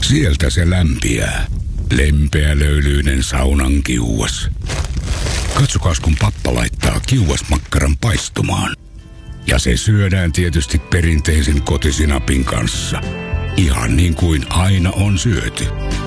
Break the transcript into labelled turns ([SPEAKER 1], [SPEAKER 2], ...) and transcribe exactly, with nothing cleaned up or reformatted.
[SPEAKER 1] Sieltä se lämpiää. Lempeä löylyinen saunan kiuas. Katsokaas, kun pappa laittaa kiuasmakkaran paistumaan. Ja se syödään tietysti perinteisen kotisinapin kanssa. Ihan niin kuin aina on syöty.